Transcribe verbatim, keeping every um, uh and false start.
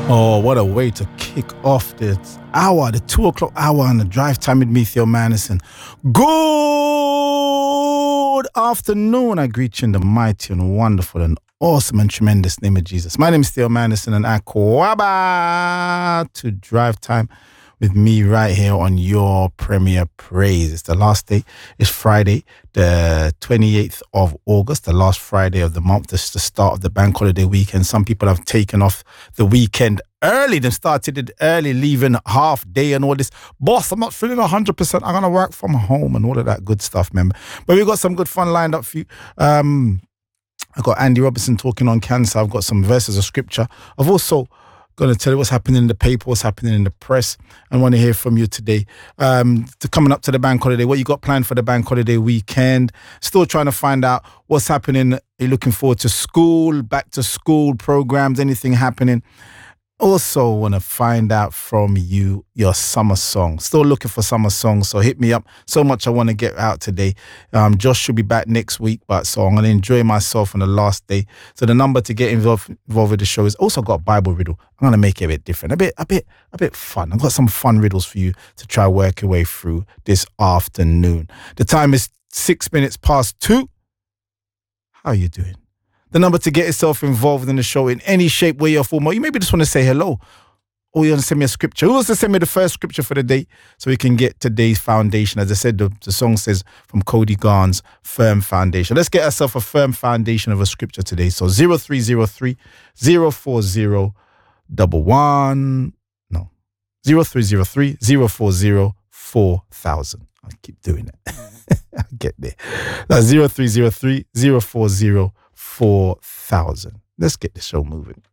Oh, what a way to kick off the hour, the two o'clock hour on the drive time with me, Theo Madison. Good afternoon. I greet you in the mighty and wonderful and awesome and tremendous name of Jesus. My name is Theo Madison and I Aquaba to drive time with me right here on your Premier Praise. It's the last day. It's Friday, the twenty-eighth of August, the last Friday of the month. This is the start of the bank holiday weekend. Some people have taken off the weekend early. They started it early, leaving half day and all this. Boss, I'm not feeling one hundred percent. I'm going to work from home and all of that good stuff, remember. But we've got some good fun lined up for you. Um, I've got Andy Robertson talking on cancer. I've got some verses of scripture. I've also going to tell you what's happening in the paper, what's happening in the press. I want to hear from you today. Um, to coming up to the bank holiday, what you got planned for the bank holiday weekend? Still trying to find out what's happening. Are you looking forward to school, back to school programs, anything happening? Also want to find out from you your summer song. Still looking for summer songs, so hit me up. So much I want to get out today. Um, Josh should be back next week, but so I'm going to enjoy myself on the last day. So the number to get involved, involved with the show is also got Bible riddle. I'm going to make it a bit different, a bit, a bit, a bit fun. I've got some fun riddles for you to try work your way through this afternoon. The time is six minutes past two. How are you doing? The number to get yourself involved in the show in any shape, way, or form, or you maybe just want to say hello, or you want to send me a scripture. Who wants to send me the first scripture for the day so we can get today's foundation? As I said, the, the song says from Cody Garnes, Firm Foundation. Let's get ourselves a firm foundation of a scripture today. So zero three zero three, zero four zero, one one, no, zero three zero three, zero four zero, four thousand. I keep doing it. I'll get there. That's zero three zero three, zero four zero, four thousand. Let's get the show moving.